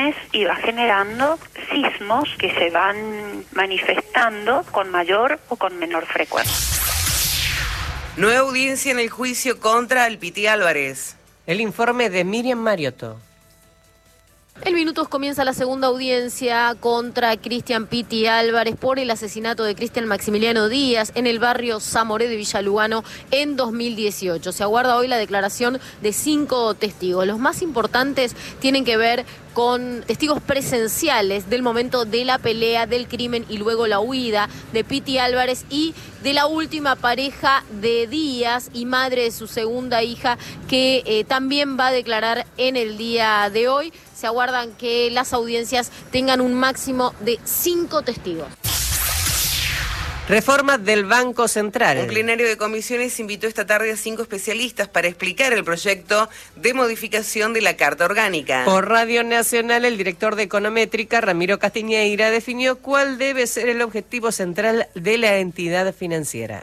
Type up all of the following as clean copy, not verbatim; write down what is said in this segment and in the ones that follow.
mes y va generando sismos que se van manifestando con mayor o con menor frecuencia. Nueva audiencia en el juicio contra el Piti Álvarez. El informe de Miriam Mariotto. En minutos comienza la segunda audiencia contra Cristian Piti Álvarez por el asesinato de Cristian Maximiliano Díaz en el barrio Zamoré de Villa Lugano en 2018. Se aguarda hoy la declaración de 5 testigos. Los más importantes tienen que ver con testigos presenciales del momento de la pelea, del crimen y luego la huida de Piti Álvarez y de la última pareja de Díaz y madre de su segunda hija que también va a declarar en el día de hoy. Se aguardan que las audiencias tengan un máximo de 5 testigos. Reforma del Banco Central. Un plenario de comisiones invitó esta tarde a 5 especialistas para explicar el proyecto de modificación de la Carta Orgánica. Por Radio Nacional, el director de Econométrica, Ramiro Castiñeira, definió cuál debe ser el objetivo central de la entidad financiera.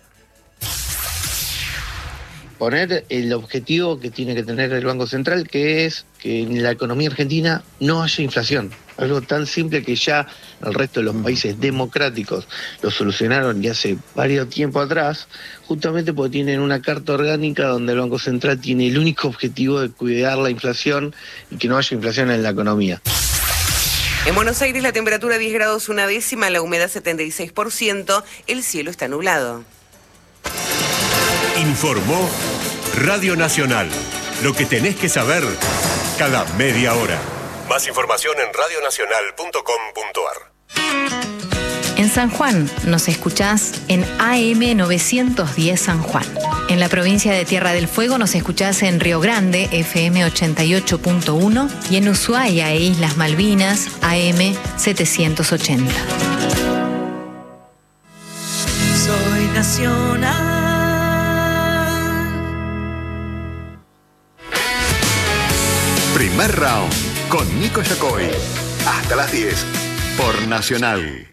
Poner el objetivo que tiene que tener el Banco Central, que es que en la economía argentina no haya inflación. Algo tan simple que ya el resto de los países democráticos lo solucionaron ya hace varios tiempo atrás, justamente porque tienen una carta orgánica donde el Banco Central tiene el único objetivo de cuidar la inflación y que no haya inflación en la economía. En Buenos Aires la temperatura 10 grados una décima, la humedad 76%, el cielo está nublado. Informó Radio Nacional. Lo que tenés que saber cada media hora. Más información en radionacional.com.ar. En San Juan nos escuchás en AM 910 San Juan. En la provincia de Tierra del Fuego nos escuchás en Río Grande, FM 88.1, y en Ushuaia e Islas Malvinas, AM 780. Soy nacional. Primer round con Nico Yacoy. Hasta las 10 por Nacional.